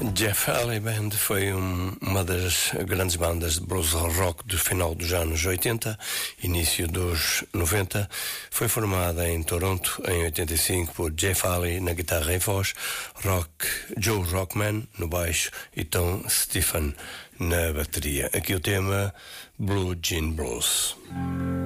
Jeff Haley Band foi uma das grandes bandas de blues rock do final dos anos 80, início dos 90. Foi formada em Toronto em 85 por Jeff Haley na guitarra e voz, Joe Rockman no baixo e Tom Stephen na bateria. Aqui o tema Blue Jean Blues.